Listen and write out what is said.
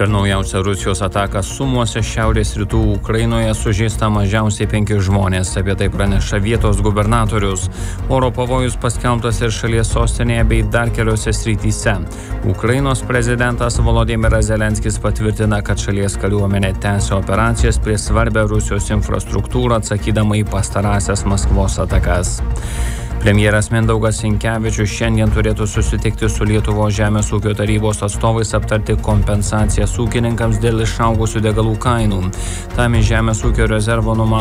Per naujausią Rusijos ataką Sumuose šiaurės rytų Ukrainoje sužeista mažiausiai 5 žmonės. Apie tai praneša vietos gubernatorius. Oro pavojus paskelbtas ir šalies sostinėje bei dar keliose srityse. Ukrainos prezidentas Volodymyras Zelenskis patvirtina, kad šalies kariuomenė tęsia operacijas prieš svarbią Rusijos infrastruktūrą, atsakydama į pastarąsias Maskvos atakas. Premjeras Mindaugas Sinkevičius šiandien turėtų susitikti su Lietuvos žemės ūkio tarybos atstovais aptarti kompensacijas ūkininkams dėl išaugusių degalų kainų. Tam iš žemės ūkio rezervo numatoma